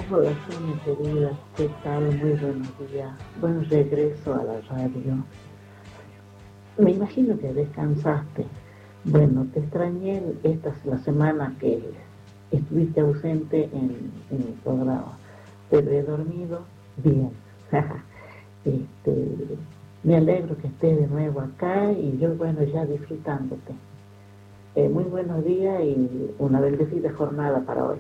Hola, Sonia querida, ¿qué tal? Muy buenos días. Buen regreso a la radio. Me imagino que descansaste. Bueno, te extrañé esta la semana que estuviste ausente en el programa. Pero he dormido bien. Este, me alegro que estés de nuevo acá y yo, bueno, ya disfrutándote. Muy buenos días y una bendecida jornada para hoy.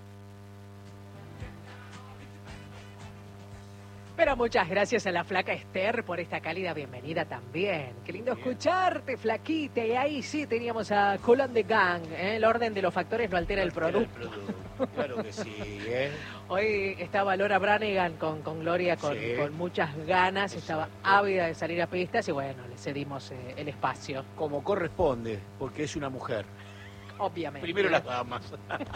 Pero muchas gracias a la flaca Esther por esta cálida bienvenida también. Qué lindo escucharte, flaquita. Y ahí sí teníamos a Colón de Gang. El orden de los factores no altera el producto. Claro que sí, Hoy estaba Laura Branigan con Gloria con muchas ganas. Exacto. Estaba ávida de salir a pistas y bueno, le cedimos el espacio. Como corresponde, porque es una mujer. Obviamente. Primero las damas.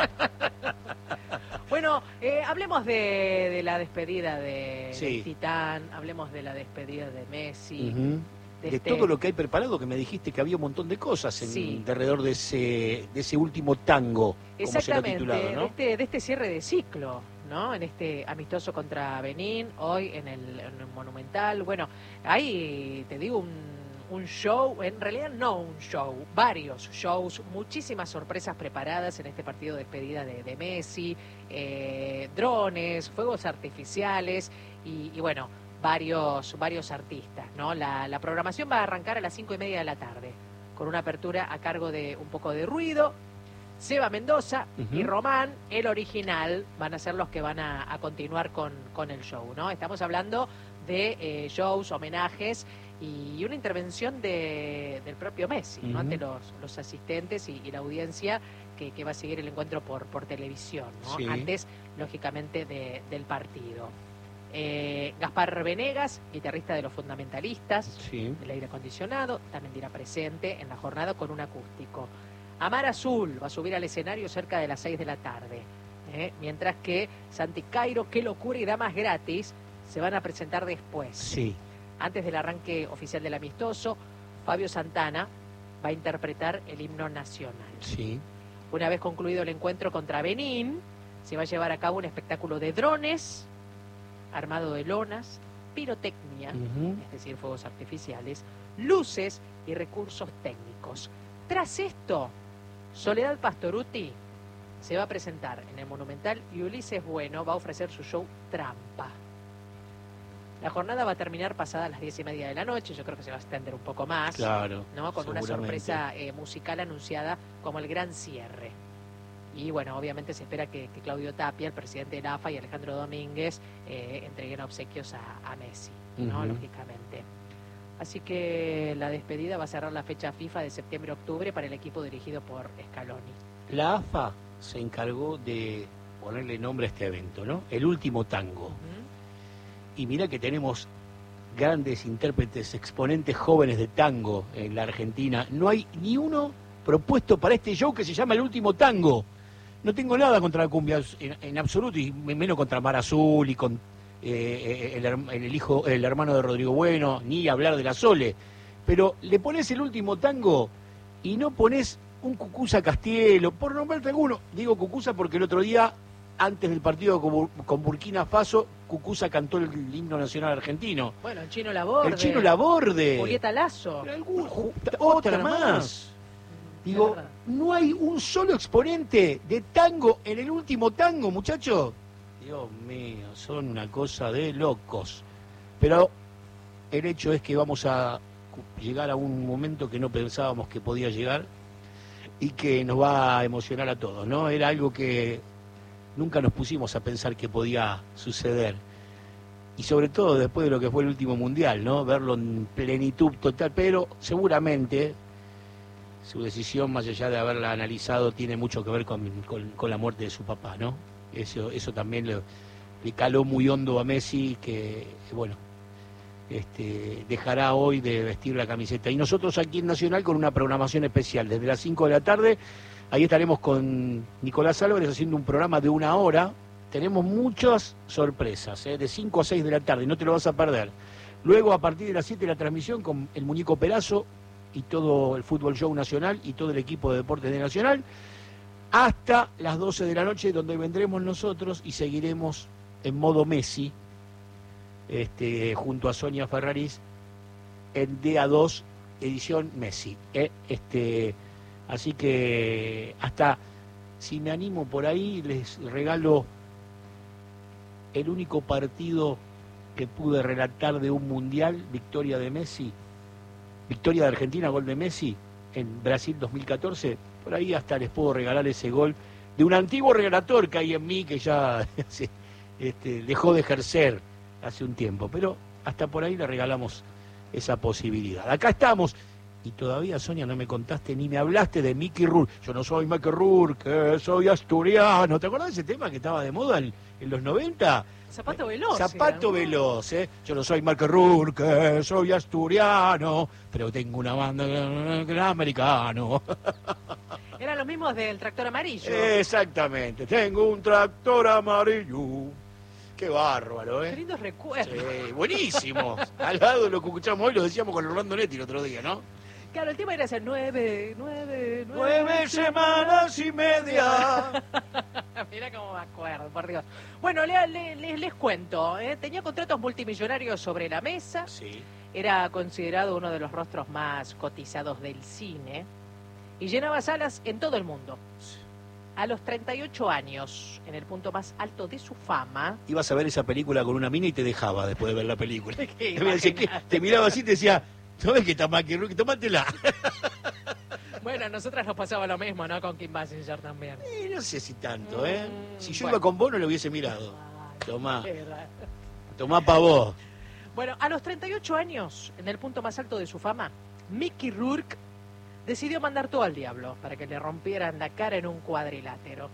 Bueno, hablemos de la despedida de Titán, hablemos de la despedida de Messi. De todo lo que hay preparado, que me dijiste que había un montón de cosas alrededor de ese último tango, como se lo ha titulado, ¿no? de este cierre de ciclo, ¿no? En este amistoso contra Benín, hoy en el Monumental. Bueno, ahí te digo un show, en realidad no un show, varios shows, muchísimas sorpresas preparadas en este partido de despedida de Messi, drones, fuegos artificiales y bueno, varios artistas, ¿no? La programación va a arrancar a las 5:30 de la tarde, con una apertura a cargo de Un Poco de Ruido. Seba Mendoza y Román, el original, van a ser los que van a continuar con el show, ¿no? Estamos hablando de shows, homenajes y una intervención del propio Messi, ¿no? Ante los asistentes y la audiencia que va a seguir el encuentro por televisión, ¿no? Antes, lógicamente, del partido. Gaspar Venegas, guitarrista de Los Fundamentalistas, del aire acondicionado, también dirá presente en la jornada con un acústico. Amar Azul va a subir al escenario cerca de las 6 de la tarde, mientras que Santi Cairo, Qué Locura y Damas Gratis se van a presentar después. Antes del arranque oficial del amistoso, Fabio Santana va a interpretar el himno nacional. Una vez concluido el encuentro contra Benín, se va a llevar a cabo un espectáculo de drones, armado de lonas, pirotecnia, es decir, fuegos artificiales, luces y recursos técnicos. Tras esto, Soledad Pastorutti se va a presentar en el Monumental y Ulises Bueno va a ofrecer su show Trampa. La jornada va a terminar pasada las 10:30 de la noche, yo creo que se va a extender un poco más, ¿no? Con una sorpresa musical anunciada como el gran cierre. Y bueno, obviamente se espera que Claudio Tapia, el presidente de la AFA, y Alejandro Domínguez entreguen obsequios a Messi, ¿no? Lógicamente. Así que la despedida va a cerrar la fecha FIFA de septiembre-octubre para el equipo dirigido por Scaloni. La AFA se encargó de ponerle nombre a este evento, ¿no? El último tango. Y mira que tenemos grandes intérpretes, exponentes jóvenes de tango en la Argentina. No hay ni uno propuesto para este show que se llama El Último Tango. No tengo nada contra la cumbia en absoluto, y menos contra Mar Azul y con el hermano de Rodrigo Bueno, ni hablar de la Sole. Pero le pones El Último Tango y no pones un Cucuza Castielo, por nombrarte alguno. Digo Cucuza porque el otro día, antes del partido con Burkina Faso, Cucuza cantó el himno nacional argentino. Bueno, el Chino Laborde. El Chino Laborde. Julieta Lazo. Otra más. Digo, no hay un solo exponente de tango en El Último Tango, muchachos. Dios mío, son una cosa de locos. Pero el hecho es que vamos a llegar a un momento que no pensábamos que podía llegar y que nos va a emocionar a todos, ¿no? Era algo que nunca nos pusimos a pensar que podía suceder. Y sobre todo después de lo que fue el último mundial, ¿no? Verlo en plenitud total, pero seguramente su decisión, más allá de haberla analizado, tiene mucho que ver con la muerte de su papá, ¿no? Eso también le caló muy hondo a Messi, que bueno, dejará hoy de vestir la camiseta. Y nosotros aquí en Nacional con una programación especial, desde las 5 de la tarde, ahí estaremos con Nicolás Álvarez haciendo un programa de 1 hora. Tenemos muchas sorpresas, de 5 a 6 de la tarde, no te lo vas a perder. Luego, a partir de las 7, la transmisión con el Muñeco Perazo y todo el Fútbol Show Nacional y todo el equipo de Deportes de Nacional. hasta las 12 de la noche, donde vendremos nosotros y seguiremos en modo Messi, junto a Sonia Ferraris, en DA2, edición Messi. Así que hasta, si me animo por ahí, les regalo el único partido que pude relatar de un mundial, victoria de Messi, victoria de Argentina, gol de Messi, en Brasil 2014. Por ahí hasta les puedo regalar ese gol de un antiguo relator que hay en mí, que ya dejó de ejercer hace un tiempo, pero hasta por ahí le regalamos esa posibilidad. Acá estamos, y todavía, Sonia, no me contaste ni me hablaste de Mickey Rourke. Yo no soy Mickey Rourke, soy asturiano. ¿Te acordás de ese tema que estaba de moda en los 90? Zapato veloz. Zapato veloz, ¿eh? Yo no soy Mickey Rourke, soy asturiano, pero tengo una banda americano. Eran los mismos del tractor amarillo. Exactamente, tengo un tractor amarillo. Qué bárbaro, ¿eh? Qué lindos recuerdos. Sí, buenísimo. Al lado de lo que escuchamos hoy, lo decíamos con Orlando Netti el otro día, ¿no? Claro, el tema era hacer 9 semanas y media. Mirá cómo me acuerdo, por Dios. Bueno, les cuento, tenía contratos multimillonarios sobre la mesa. Sí. Era considerado uno de los rostros más cotizados del cine y llenaba salas en todo el mundo. A los 38 años, en el punto más alto de su fama... Ibas a ver esa película con una mina y te dejaba después de ver la película. ¿Qué? Te miraba así y te decía, ¿sabes qué está Mickey Rourke? Tómatela. Bueno, a nosotras nos pasaba lo mismo, ¿no? Con Kim Basinger también. No sé si tanto, ¿eh? Si yo iba con vos no lo hubiese mirado. Tomá pa' vos. Bueno, a los 38 años, en el punto más alto de su fama, Mickey Rourke decidió mandar todo al diablo para que le rompieran la cara en un cuadrilátero.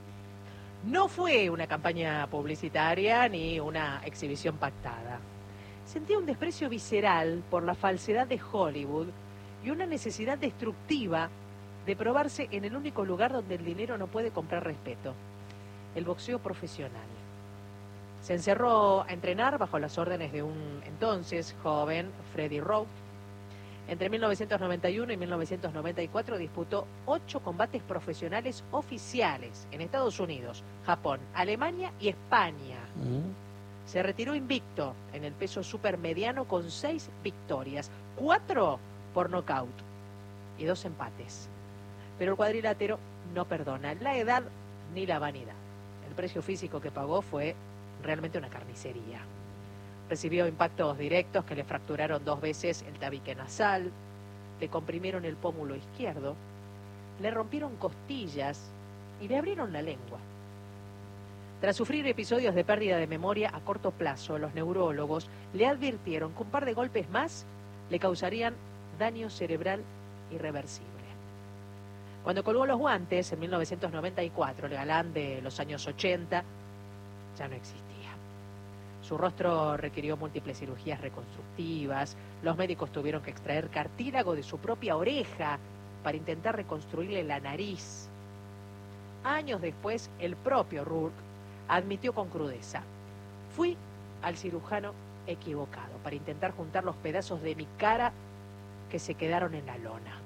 No fue una campaña publicitaria ni una exhibición pactada. Sentía un desprecio visceral por la falsedad de Hollywood y una necesidad destructiva de probarse en el único lugar donde el dinero no puede comprar respeto, el boxeo profesional. Se encerró a entrenar bajo las órdenes de un entonces joven Freddie Roach. Entre 1991 y 1994 disputó 8 combates profesionales oficiales en Estados Unidos, Japón, Alemania y España. Se retiró invicto en el peso supermediano con 6 victorias, 4 por nocaut y 2 empates. Pero el cuadrilátero no perdona la edad ni la vanidad. El precio físico que pagó fue realmente una carnicería. Recibió impactos directos que le fracturaron 2 veces el tabique nasal, le comprimieron el pómulo izquierdo, le rompieron costillas y le abrieron la lengua. Tras sufrir episodios de pérdida de memoria a corto plazo, los neurólogos le advirtieron que un par de golpes más le causarían daño cerebral irreversible. Cuando colgó los guantes en 1994, el galán de los años 80 ya no existía. Su rostro requirió múltiples cirugías reconstructivas, los médicos tuvieron que extraer cartílago de su propia oreja para intentar reconstruirle la nariz. Años después, el propio Rourke admitió con crudeza: fui al cirujano equivocado para intentar juntar los pedazos de mi cara que se quedaron en la lona.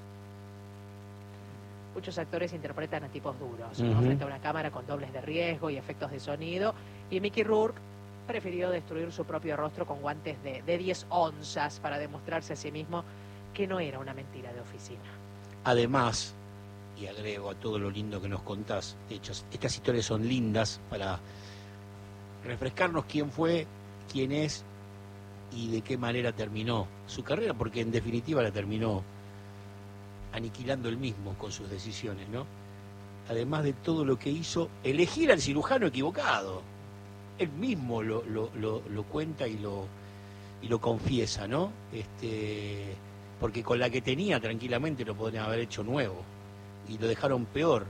Muchos actores interpretan a tipos duros, ¿no? Frente a una cámara con dobles de riesgo y efectos de sonido, y Mickey Rourke prefirió destruir su propio rostro con guantes de 10 onzas para demostrarse a sí mismo que no era una mentira de oficina. Además, y agrego a todo lo lindo que nos contás, de hecho, estas historias son lindas para refrescarnos quién fue, quién es y de qué manera terminó su carrera, porque en definitiva la terminó aniquilando él mismo con sus decisiones, ¿no? Además de todo lo que hizo, elegir al cirujano equivocado. Él mismo lo cuenta y lo confiesa, ¿no? Porque con la que tenía tranquilamente lo podrían haber hecho nuevo y lo dejaron peor.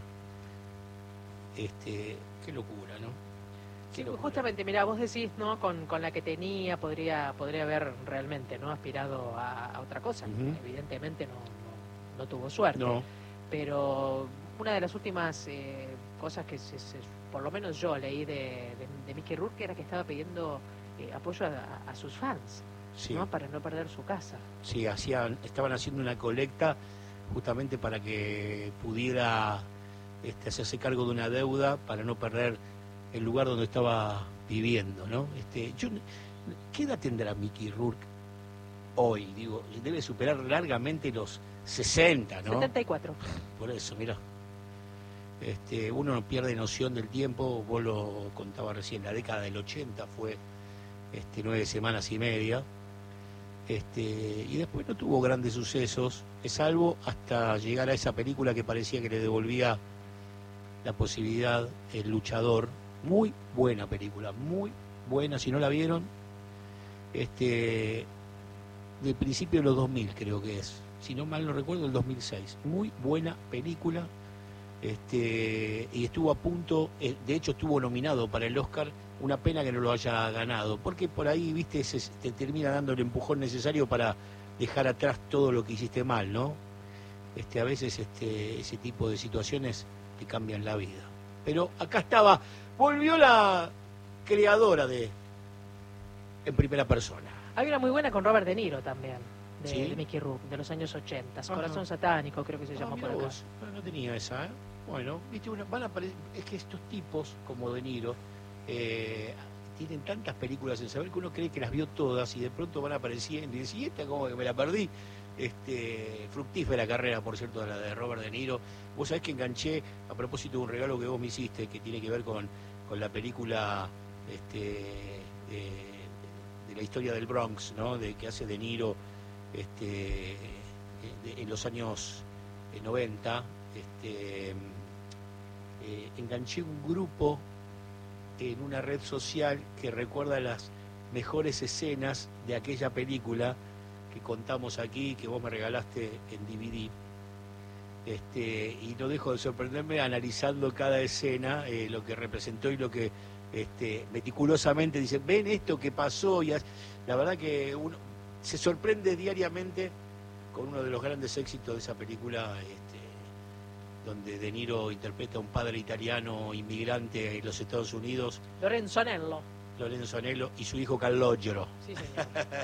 Qué locura, ¿no? Sí, justamente, mirá, vos decís, ¿no? Con la que tenía podría haber realmente, ¿no? Aspirado a otra cosa. Evidentemente no tuvo suerte. No. Pero una de las últimas cosas que por lo menos yo leí de Mickey Rourke era que estaba pidiendo apoyo a sus fans, sí, ¿no? Para no perder su casa. Sí, estaban haciendo una colecta justamente para que pudiera hacerse cargo de una deuda para no perder el lugar donde estaba viviendo, ¿no? ¿Qué edad tendrá Mickey Rourke hoy? Digo, debe superar largamente los 60, ¿no? 74. Por eso, mira. Uno no pierde noción del tiempo, vos lo contabas recién, la década del 80 fue 9 semanas y media, y después no tuvo grandes sucesos, salvo hasta llegar a esa película que parecía que le devolvía la posibilidad, El Luchador, muy buena película, muy buena, si no la vieron, del principio de los 2000 creo que es, si no mal no recuerdo, el 2006, muy buena película. Y estuvo a punto, de hecho estuvo nominado para el Oscar, una pena que no lo haya ganado, porque por ahí, viste, te termina dando el empujón necesario para dejar atrás todo lo que hiciste mal, ¿no? A veces ese tipo de situaciones te cambian la vida. Pero acá estaba, volvió la creadora en primera persona. Hay una muy buena con Robert De Niro también. ¿Sí? De Mickey Rourke, de los años 80. Ajá. Corazón Satánico, creo que se llamó por acá. No tenía esa, ¿eh? Bueno, viste, van a aparecer, es que estos tipos, como De Niro, tienen tantas películas en saber que uno cree que las vio todas y de pronto van apareciendo y decís, esta como que me la perdí. Fructífera carrera, por cierto, la de Robert De Niro. Vos sabés que enganché, a propósito de un regalo que vos me hiciste, que tiene que ver con la película de la historia del Bronx, ¿no? Que hace De Niro en los años 90, enganché un grupo en una red social que recuerda las mejores escenas de aquella película que contamos aquí, que vos me regalaste en DVD, y no dejo de sorprenderme analizando cada escena, lo que representó y lo que meticulosamente dice, ven esto que pasó, y la verdad que uno se sorprende diariamente con uno de los grandes éxitos de esa película, donde De Niro interpreta a un padre italiano inmigrante en los Estados Unidos, Lorenzo Anello. Lorenzo Anello, y su hijo Calogero. Sí, señor.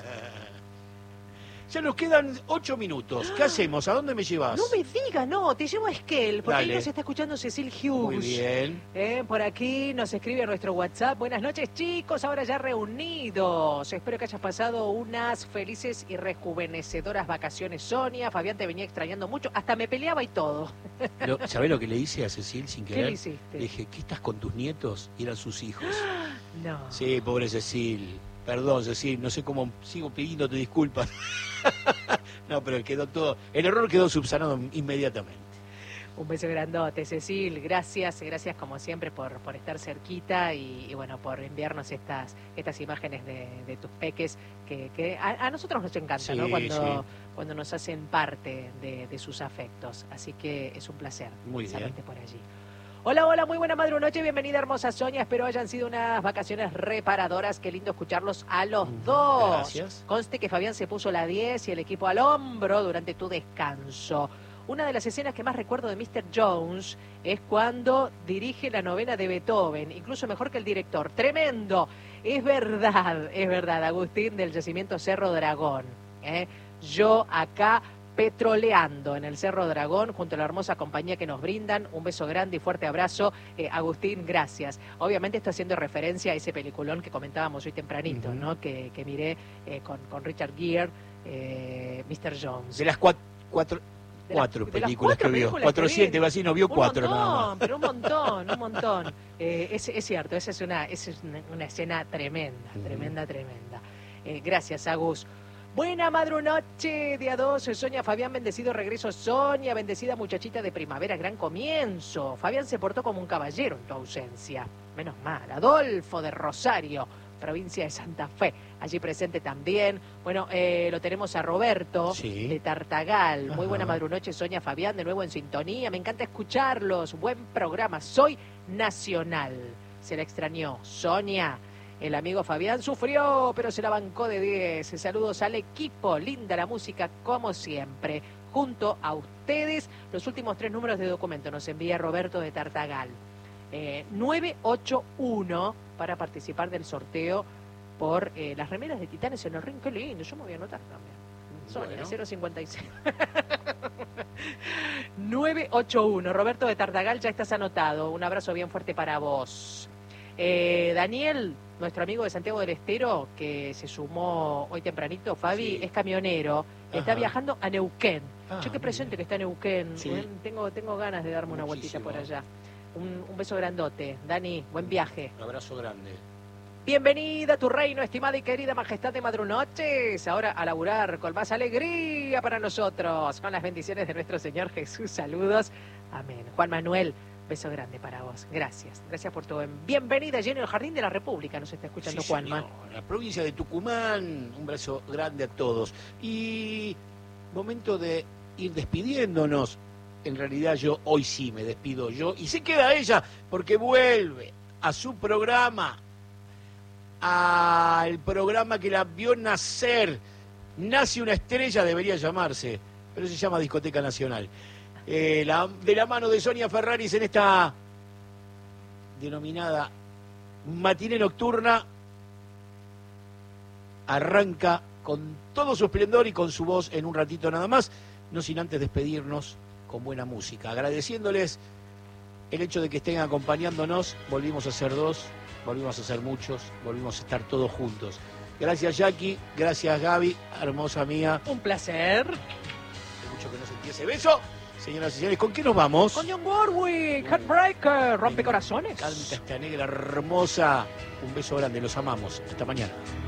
Ya nos quedan 8 minutos. ¿Qué hacemos? ¿A dónde me llevas? No me digas, no, te llevo a Esquel, porque Dale. ahí nos está escuchando Cecil Hughes. Muy bien. Por aquí nos escribe a nuestro WhatsApp. Buenas noches, chicos, ahora ya reunidos. Espero que hayas pasado unas felices y rejuvenecedoras vacaciones, Sonia. Fabián te venía extrañando mucho, hasta me peleaba y todo. ¿Sabés lo que le hice a Cecil sin querer? ¿Qué le hiciste? Le dije, ¿qué estás con tus nietos? Y eran sus hijos. No. Sí, pobre Cecil. Perdón, Cecil, no sé cómo sigo pidiéndote disculpas. No, pero quedó todo. El error quedó subsanado inmediatamente. Un beso grandote, Cecil. Gracias como siempre por estar cerquita y bueno, por enviarnos estas imágenes de tus peques que a nosotros nos encanta, Sí, ¿no? sí. Cuando nos hacen parte de sus afectos. Así que es un placer Muy bien. verte por allí. Hola, muy buena noche, bienvenida hermosa Sonia, espero hayan sido unas vacaciones reparadoras, qué lindo escucharlos a los dos. Gracias. Conste que Fabián se puso la 10 y el equipo al hombro durante tu descanso. Una de las escenas que más recuerdo de Mr. Jones es cuando dirige la novena de Beethoven, incluso mejor que el director. Tremendo, es verdad, Agustín del yacimiento Cerro Dragón. Yo acá petroleando en el Cerro Dragón junto a la hermosa compañía que nos brindan. Un beso grande y fuerte abrazo. Agustín, gracias. Obviamente estoy haciendo referencia a ese peliculón que comentábamos hoy tempranito, ¿no? Que miré con Richard Gere, Mr. Jones. De las cuatro películas que vio. 400, así no vio 4 nada más. Pero un montón. Es cierto, esa es una escena tremenda. Gracias, Agus. Buena madrunoche, día 2, Sonia, Fabián, bendecido regreso, Sonia, bendecida muchachita de primavera, gran comienzo. Fabián se portó como un caballero en tu ausencia. Menos mal. Adolfo de Rosario, provincia de Santa Fe, allí presente también. Bueno, lo tenemos a Roberto, sí, de Tartagal. Muy Ajá. buena madrunoche, Sonia, Fabián, de nuevo en sintonía. Me encanta escucharlos. Buen programa. Soy nacional. Se la extrañó. Sonia. El amigo Fabián sufrió, pero se la bancó de 10. Saludos al equipo. Linda la música, como siempre. Junto a ustedes, los últimos 3 números de documento nos envía Roberto de Tartagal. 981 para participar del sorteo por las remeras de Titanes en el Ring. Qué lindo, yo me voy a anotar también. Sonia, Bueno. 056. 981. Roberto de Tartagal, ya estás anotado. Un abrazo bien fuerte para vos. Daniel, nuestro amigo de Santiago del Estero, que se sumó hoy tempranito, Fabi, Sí. es camionero. Está Ajá. viajando a Neuquén. Ah, Yo qué muy presente bien. que está en Neuquén. Sí. Tengo ganas de darme una vueltita Muchísimo. por allá. Un beso grandote. Dani, buen viaje. Un abrazo grande. Bienvenida a tu reino, estimada y querida majestad de Madrunoches. Ahora a laburar con más alegría para nosotros, con las bendiciones de nuestro Señor Jesús. Saludos. Amén. Juan Manuel, beso grande para vos. Gracias. Gracias por tu bienvenida, lleno el Jardín de la República. Nos está escuchando Sí, Juanma. señor. La provincia de Tucumán, un abrazo grande a todos. Y momento de ir despidiéndonos. En realidad yo hoy sí me despido yo. Y se queda ella porque vuelve a su programa, al programa que la vio nacer. Nace una estrella, debería llamarse, pero se llama Discoteca Nacional. De la mano de Sonia Ferraris en esta denominada matiné nocturna, arranca con todo su esplendor y con su voz en un ratito nada más, no sin antes despedirnos con buena música, agradeciéndoles el hecho de que estén acompañándonos. Volvimos a ser dos, volvimos a ser muchos, volvimos a estar todos juntos. Gracias Jackie, gracias Gaby, hermosa mía. Un placer. Hace mucho que no sentí ese beso. Señoras y señores, ¿con qué nos vamos? Con John Warwick, Heartbreaker, rompecorazones. Canta esta negra hermosa. Un beso grande, los amamos. Hasta mañana.